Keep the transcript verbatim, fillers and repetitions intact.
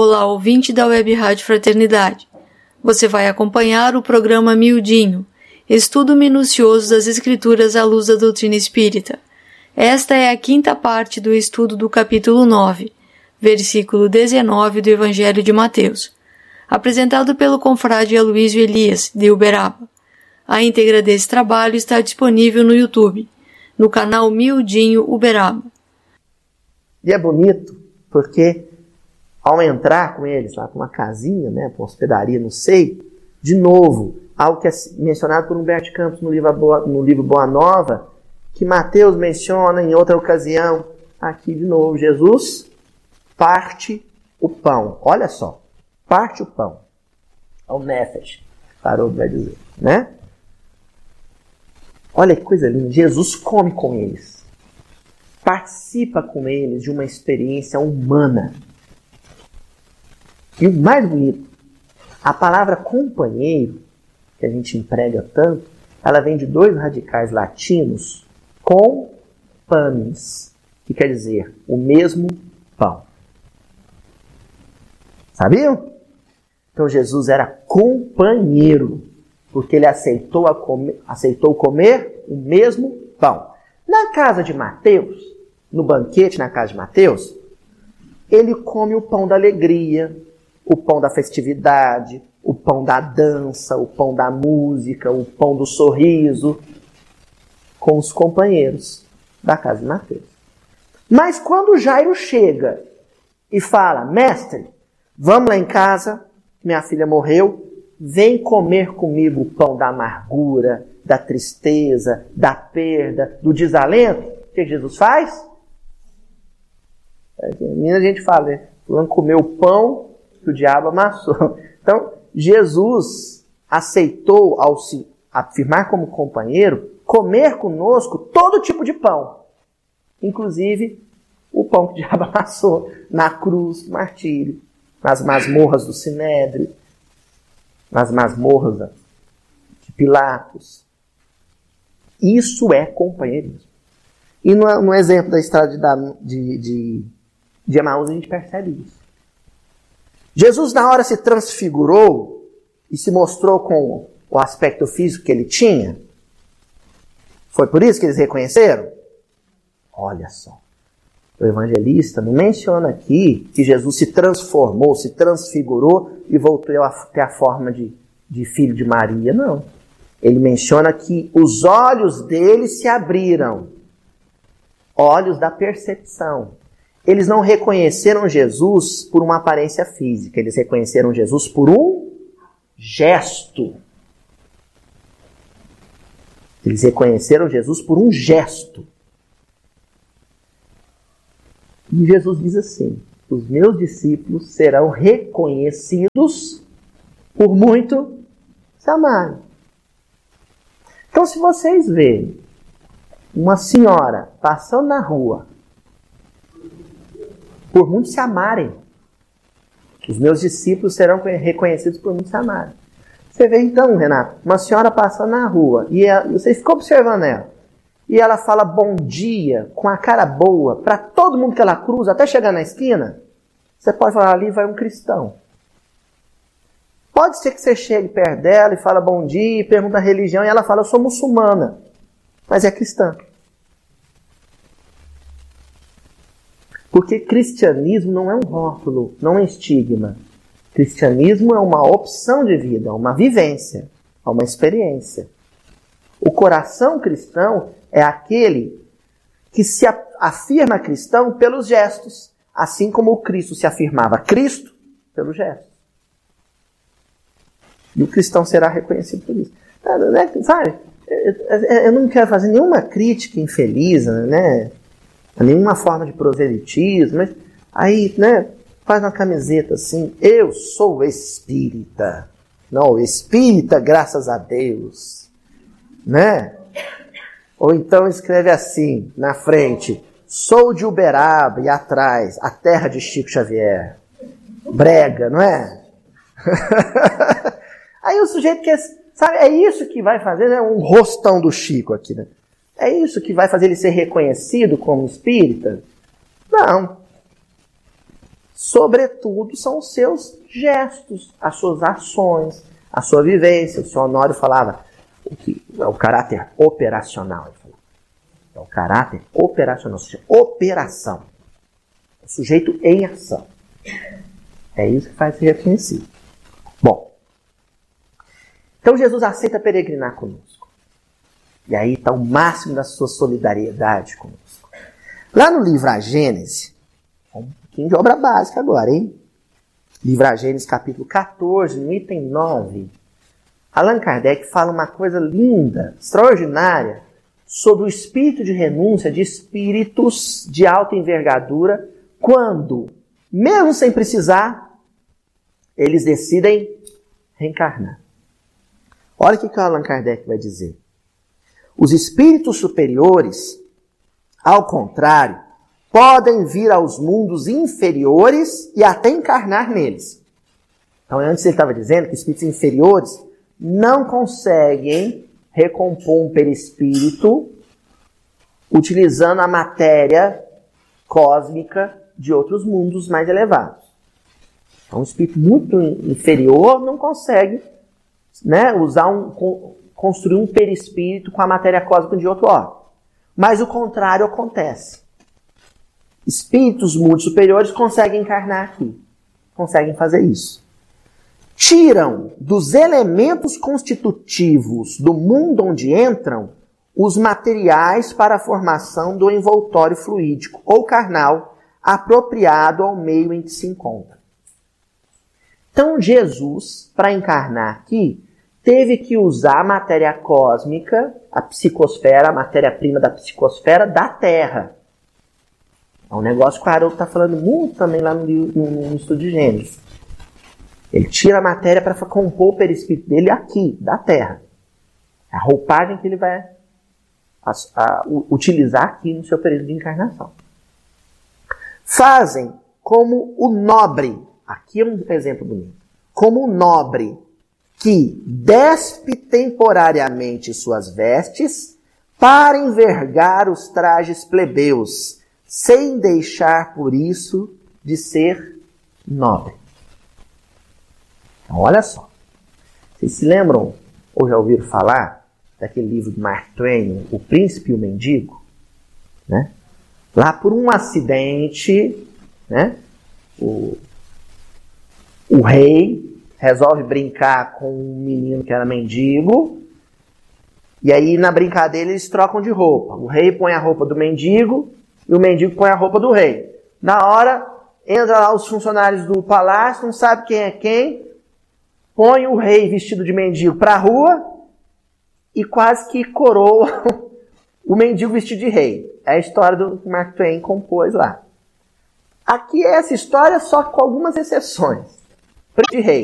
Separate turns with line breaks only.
Olá, ouvinte da Web Rádio Fraternidade. Você vai acompanhar o programa Miudinho, estudo minucioso das Escrituras à luz da doutrina espírita. Esta é a quinta parte do estudo do capítulo nove, versículo dezenove do Evangelho de Mateus, apresentado pelo confrade Aloysio Elias, de Uberaba. A íntegra desse trabalho está disponível no YouTube, no canal Miudinho Uberaba.
E é bonito porque ao entrar com eles lá para uma casinha, né, para uma hospedaria, não sei, de novo, algo que é mencionado por Humberto Campos no livro Boa, no livro Boa Nova, que Mateus menciona em outra ocasião, aqui de novo, Jesus parte o pão. Olha só, parte o pão. É o Nefesh, parou vai dizer, né? Olha que coisa linda, Jesus come com eles, participa com eles de uma experiência humana. E o mais bonito, a palavra companheiro, que a gente emprega tanto, ela vem de dois radicais latinos, com panis, que quer dizer o mesmo pão. Sabiam? Então Jesus era companheiro, porque ele aceitou, a comer, aceitou comer o mesmo pão. Na casa de Mateus, no banquete na casa de Mateus, ele come o pão da alegria, o pão da festividade, o pão da dança, o pão da música, o pão do sorriso, com os companheiros da casa de Mateus. Mas quando Jairo chega e fala, mestre, vamos lá em casa, minha filha morreu, vem comer comigo o pão da amargura, da tristeza, da perda, do desalento, o que Jesus faz? A gente fala, né? Fulano comeu o pão que o diabo amassou. Então, Jesus aceitou, ao se afirmar como companheiro, comer conosco todo tipo de pão. Inclusive, o pão que o diabo amassou na cruz, martírio, nas masmorras do Sinédrio, nas masmorras de Pilatos. Isso é companheirismo. E no, no exemplo da estrada de, de, de, de Emaús, a gente percebe isso. Jesus, na hora, se transfigurou e se mostrou com o aspecto físico que ele tinha. Foi por isso que eles reconheceram? Olha só. O evangelista não menciona aqui que Jesus se transformou, se transfigurou e voltou a ter a forma de, de filho de Maria. Não. Ele menciona que os olhos dele se abriram. Olhos da percepção. Eles não reconheceram Jesus por uma aparência física. Eles reconheceram Jesus por um gesto. Eles reconheceram Jesus por um gesto. E Jesus diz assim, os meus discípulos serão reconhecidos por muito se amarem. Então, se vocês verem uma senhora passando na rua, por muito se amarem, os meus discípulos serão reconhecidos por muito se amarem. Você vê então, Renato, uma senhora passando na rua, e ela, você ficou observando ela, e ela fala bom dia, com a cara boa, para todo mundo que ela cruza, até chegar na esquina, você pode falar, ali vai um cristão. Pode ser que você chegue perto dela e fala bom dia, e pergunta a religião, e ela fala, eu sou muçulmana, mas é cristã. Porque cristianismo não é um rótulo, não é estigma. Cristianismo é uma opção de vida, uma vivência, uma experiência. O coração cristão é aquele que se afirma cristão pelos gestos, assim como o Cristo se afirmava Cristo pelos gestos. E o cristão será reconhecido por isso. Sabe, eu não quero fazer nenhuma crítica infeliz, né? Nenhuma forma de proselitismo, mas aí, né, faz uma camiseta assim, eu sou espírita. Não, espírita, graças a Deus. Né? Ou então escreve assim, na frente, sou de Uberaba e atrás, a terra de Chico Xavier. Brega, não é? Aí o sujeito quer, sabe, é isso que vai fazer, né, um rostão do Chico aqui, né? É isso que vai fazer ele ser reconhecido como espírita? Não. sobretudo, são os seus gestos, as suas ações, a sua vivência. O senhor Honório falava o que é o caráter operacional. Ele falava. É o caráter operacional, ou seja, operação. O sujeito em ação. É isso que faz ser reconhecido. Bom, então Jesus aceita peregrinar conosco. E aí está o máximo da sua solidariedade conosco. Lá no livro A Gênese, um pouquinho de obra básica agora, hein? Livro A Gênese, capítulo quatorze, no item nove. Allan Kardec fala uma coisa linda, extraordinária, sobre o espírito de renúncia de espíritos de alta envergadura, quando, mesmo sem precisar, eles decidem reencarnar. Olha o que o Allan Kardec vai dizer. Os espíritos superiores, ao contrário, podem vir aos mundos inferiores e até encarnar neles. Então, antes ele estava dizendo que espíritos inferiores não conseguem recompor um perispírito utilizando a matéria cósmica de outros mundos mais elevados. Então, um espírito muito inferior não consegue, né, usar um, construir um perispírito com a matéria cósmica de outro órgão. Mas o contrário acontece. Espíritos muito superiores conseguem encarnar aqui. Conseguem fazer isso. Tiram dos elementos constitutivos do mundo onde entram os materiais para a formação do envoltório fluídico ou carnal apropriado ao meio em que se encontra. Então Jesus, para encarnar aqui, teve que usar a matéria cósmica, a psicosfera, a matéria-prima da psicosfera da Terra. É um negócio que o Haroldo está falando muito também lá no, no, no estudo de Gênesis. Ele tira a matéria para compor o perispírito dele aqui, da Terra. A roupagem que ele vai a, a, utilizar aqui no seu período de encarnação. Fazem como o nobre, aqui é um exemplo bonito, como o nobre que despe temporariamente suas vestes para envergar os trajes plebeus, sem deixar por isso de ser nobre. Então, olha só. Vocês se lembram, ou já ouviram falar, daquele livro de Mark Twain, O Príncipe e o Mendigo? Né? Lá por um acidente, né, o, o rei resolve brincar com um menino que era mendigo, e aí na brincadeira eles trocam de roupa. O rei põe a roupa do mendigo e o mendigo põe a roupa do rei. Na hora, entra lá os funcionários do palácio, não sabe quem é quem, põe o rei vestido de mendigo para a rua e quase que coroa o mendigo vestido de rei. É a história do que Mark Twain compôs lá. Aqui é essa história, só com algumas exceções. De rei.